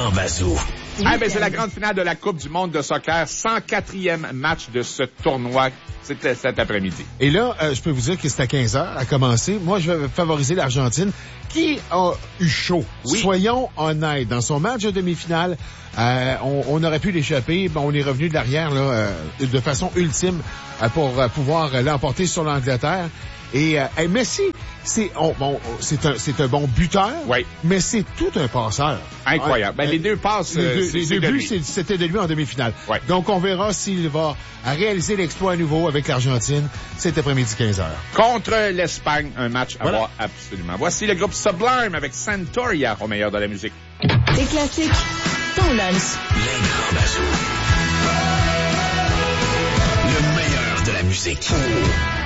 Grand Bazou. Ah, ben, c'est la grande finale de la Coupe du monde de soccer, 104e match de ce tournoi. C'était cet après-midi. Et là, je peux vous dire que c'est à 15h à commencer. Moi, je vais favoriser l'Argentine qui a eu chaud. Oui. Soyons honnêtes. Dans son match de demi-finale, on aurait pu l'échapper. Bon, on est revenu de l'arrière là, de façon ultime pour pouvoir l'emporter sur l'Angleterre. Et Messi, c'est un bon buteur, oui. Mais c'est tout un passeur. Incroyable. Ben, les deux passes, les deux buts, c'était de lui en demi-finale. Oui. Donc, on verra s'il va réaliser l'exploit à nouveau avec l'Argentine cet après-midi 15h. Contre l'Espagne, un match à voir absolument. Voici le groupe Sublime avec Santoria au meilleur de la musique. Des classiques, ton lunch. Les Grands Bazou. Le meilleur de la musique.